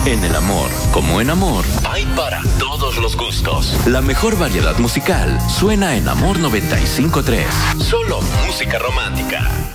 En el amor, como en amor, hay para todos los gustos. La mejor variedad musical suena en Amor 95.3. Solo música romántica.